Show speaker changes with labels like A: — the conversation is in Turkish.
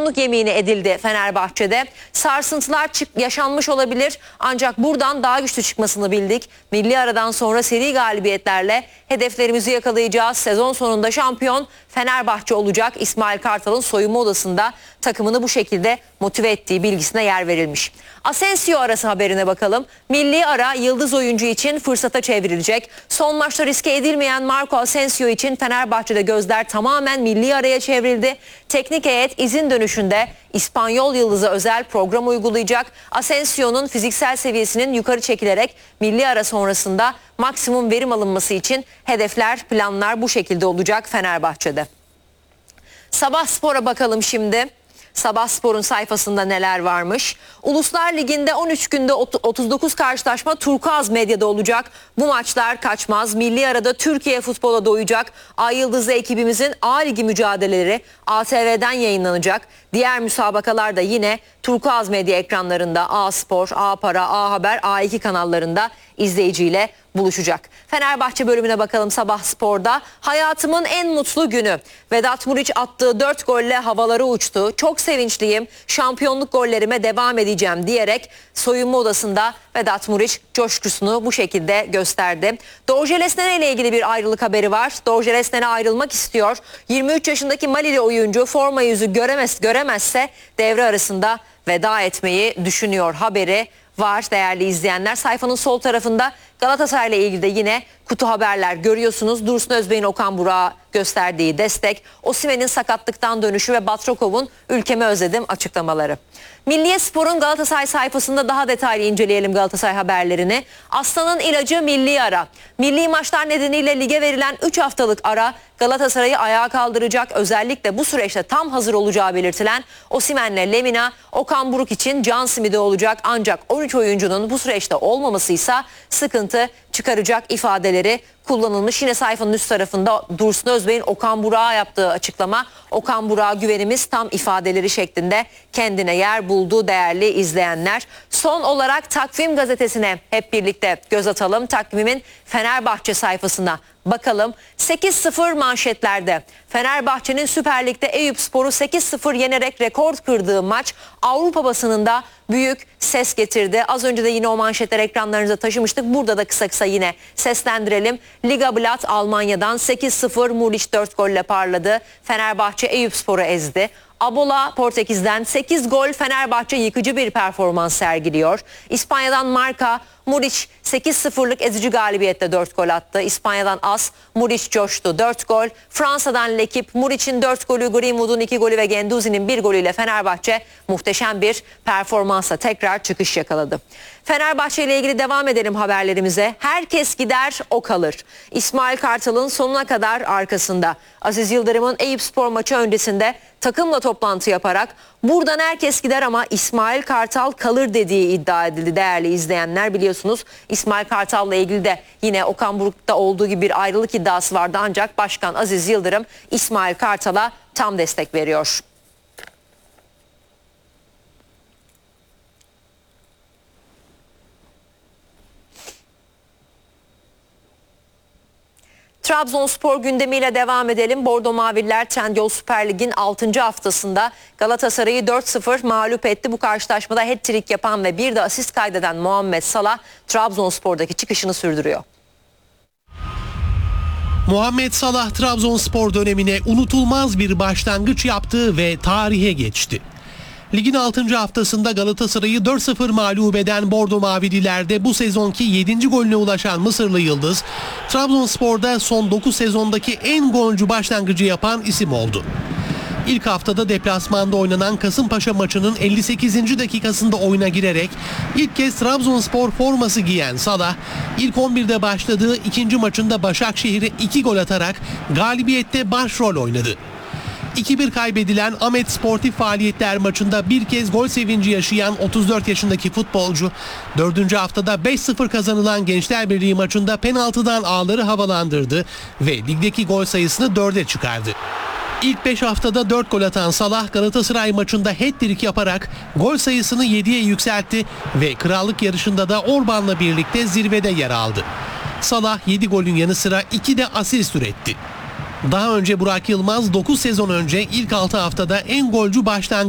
A: şampiyonluk yemini edildi Fenerbahçe'de. Sarsıntılar yaşanmış olabilir ancak buradan daha güçlü çıkmasını bildik. Milli aradan sonra seri galibiyetlerle hedeflerimizi yakalayacağız. Sezon sonunda şampiyon Fenerbahçe olacak. İsmail Kartal'ın soyunma odasında takımını bu şekilde motive ettiği bilgisine yer verilmiş. Asensio arası haberine bakalım. Milli ara yıldız oyuncu için fırsata çevrilecek. Son maçta riske edilmeyen Marco Asensio için Fenerbahçe'de gözler tamamen milli araya çevrildi. Teknik heyet izin dönüşünde İspanyol yıldıza özel program uygulayacak. Asensio'nun fiziksel seviyesinin yukarı çekilerek milli ara sonrasında maksimum verim alınması için hedefler, planlar bu şekilde olacak Fenerbahçe'de. Sabah Spor'a bakalım şimdi. Sabah Spor'un sayfasında neler varmış? Uluslar Ligi'nde 13 günde 39 karşılaşma Turkuaz Medya'da olacak. Bu maçlar kaçmaz. Milli arada Türkiye futbola doyacak. Ay Yıldızlı ekibimizin A Ligi mücadeleleri ATV'den yayınlanacak. Diğer müsabakalar da yine Turkuaz Medya ekranlarında A Spor, A Para, A Haber, A2 kanallarında izleyiciyle buluşacak. Fenerbahçe bölümüne bakalım Sabah Spor'da. Hayatımın en mutlu günü. Vedat Muriç attığı 4 golle havalara uçtu. Çok sevinçliyim. Şampiyonluk gollerime devam edeceğim diyerek soyunma odasında Vedat Muriç coşkusunu bu şekilde gösterdi. Dorje Lesnene ile ilgili bir ayrılık haberi var. Dorje Lesnene ayrılmak istiyor. 23 yaşındaki Malili oyuncu forma yüzü göremezse devre arasında veda etmeyi düşünüyor haberi var değerli izleyenler. Sayfanın sol tarafında Galatasaray ile ilgili de yine kutu haberler görüyorsunuz. Dursun Özbek'in Okan Burak'a gösterdiği destek, Osimhen'in sakatlıktan dönüşü ve Batrakov'un ülkemi özledim açıklamaları. Milliyespor'un Galatasaray sayfasında daha detaylı inceleyelim Galatasaray haberlerini. Aslanın ilacı milli ara. Milli maçlar nedeniyle lige verilen 3 haftalık ara Galatasaray'ı ayağa kaldıracak. Özellikle bu süreçte tam hazır olacağı belirtilen Osimhen'le Lemina, Okan Buruk için can simidi olacak. Ancak 13 oyuncunun bu süreçte olmamasıysa sıkıntı çıkaracak ifadeleri kullanılmış. Yine sayfanın üst tarafında Dursun Özbek'in Okan Burak'a yaptığı açıklama, Okan Burak'a güvenimiz tam ifadeleri şeklinde kendine yer buldu değerli izleyenler. Son olarak Takvim gazetesine hep birlikte göz atalım. Takvim'in Fenerbahçe sayfasına bakalım. 8-0 manşetlerde. Fenerbahçe'nin Süper Lig'de Eyüpspor'u 8-0 yenerek rekor kırdığı maç Avrupa basınında büyük ses getirdi. Az önce de yine o manşetler ekranlarınıza taşımıştık. Burada da kısa yine seslendirelim. Liga Blatt Almanya'dan 8-0 Muriç 4 golle parladı. Fenerbahçe Eyüpspor'u ezdi. Abola Portekiz'den 8 gol, Fenerbahçe yıkıcı bir performans sergiliyor. İspanya'dan Marca, Muriç 8-0'lık ezici galibiyette 4 gol attı. İspanya'dan AS, Muriç coştu 4 gol. Fransa'dan L'Equipe, Muriç'in 4 golü, Greenwood'un 2 golü ve Guendouzi'nin 1 golüyle Fenerbahçe muhteşem bir performansla tekrar çıkış yakaladı. Fenerbahçe ile ilgili devam edelim haberlerimize. Herkes gider, o kalır. İsmail Kartal'ın sonuna kadar arkasında. Aziz Yıldırım'ın Eyüpspor maçı öncesinde takımla toplantı yaparak buradan herkes gider ama İsmail Kartal kalır dediği iddia edildi değerli izleyenler. Biliyorsunuz İsmail Kartal'la ilgili de yine Okan Buruk'ta olduğu gibi bir ayrılık iddiası vardı ancak Başkan Aziz Yıldırım İsmail Kartal'a tam destek veriyor. Trabzonspor gündemiyle devam edelim. Bordo Maviller Trendyol Süper Lig'in 6. haftasında Galatasaray'ı 4-0 mağlup etti. Bu karşılaşmada hat-trick yapan ve bir de asist kaydeden Muhammed Salah Trabzonspor'daki çıkışını sürdürüyor.
B: Muhammed Salah Trabzonspor dönemine unutulmaz bir başlangıç yaptı ve tarihe geçti. Ligin 6. haftasında Galatasaray'ı 4-0 mağlup eden Bordo Mavililerde bu sezonki 7. golüne ulaşan Mısırlı Yıldız, Trabzonspor'da son 9 sezondaki en golcü başlangıcı yapan isim oldu. İlk haftada deplasmanda oynanan Kasımpaşa maçının 58. dakikasında oyuna girerek ilk kez Trabzonspor forması giyen Salah, ilk 11'de başladığı ikinci maçında Başakşehir'e 2 gol atarak galibiyette başrol oynadı. 2-1 kaybedilen Ahmet Sportif Faaliyetler maçında bir kez gol sevinci yaşayan 34 yaşındaki futbolcu, 4. haftada 5-0 kazanılan Gençlerbirliği maçında penaltıdan ağları havalandırdı ve ligdeki gol sayısını 4'e çıkardı. İlk 5 haftada 4 gol atan Salah Galatasaray maçında hat-trick yaparak gol sayısını 7'ye yükseltti ve krallık yarışında da Orban'la birlikte zirvede yer aldı. Salah 7 golün yanı sıra 2 de asist üretti. Daha önce Burak Yılmaz 9 sezon önce ilk 6 haftada en golcü başlangıç